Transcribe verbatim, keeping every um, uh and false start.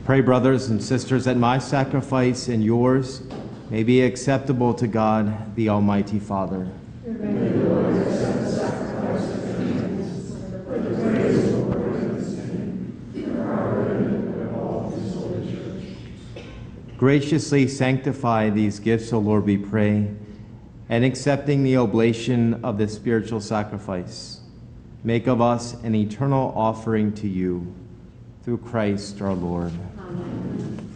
Pray, brothers and sisters, that my sacrifice and yours may be acceptable to God, the Almighty Father. May the Lord accept the sacrifice of your hands, for the praise of the Lord and his name, for our good and all his holy church. Graciously sanctify these gifts, O Lord, we pray, and accepting the oblation of the spiritual sacrifice, make of us an eternal offering to you, through Christ our Lord. Amen.